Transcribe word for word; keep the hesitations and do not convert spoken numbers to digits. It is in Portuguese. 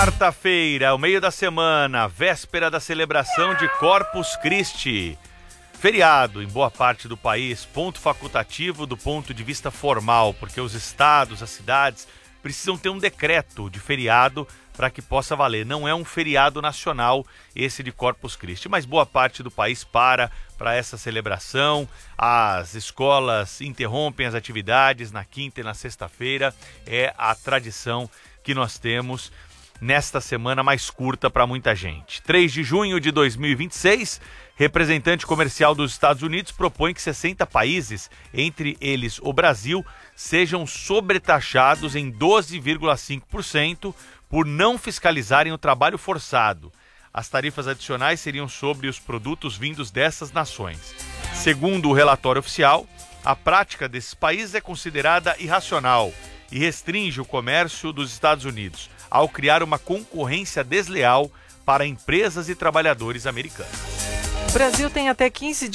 Quarta-feira, o meio da semana, véspera da celebração de Corpus Christi. Feriado em boa parte do país, ponto facultativo do ponto de vista formal, porque os estados, as cidades precisam ter um decreto de feriado para que possa valer. Não é um feriado nacional esse de Corpus Christi, mas boa parte do país para para essa celebração. As escolas interrompem as atividades na quinta e na sexta-feira. É a tradição que nós temos nesta semana mais curta para muita gente. três de junho de dois mil e vinte e seis, representante comercial dos Estados Unidos propõe que sessenta países, entre eles o Brasil, sejam sobretaxados em doze vírgula cinco por cento por não fiscalizarem o trabalho forçado. As tarifas adicionais seriam sobre os produtos vindos dessas nações. Segundo o relatório oficial, a prática desses países é considerada irracional e restringe o comércio dos Estados Unidos, ao criar uma concorrência desleal para empresas e trabalhadores americanos. O Brasil tem até quinze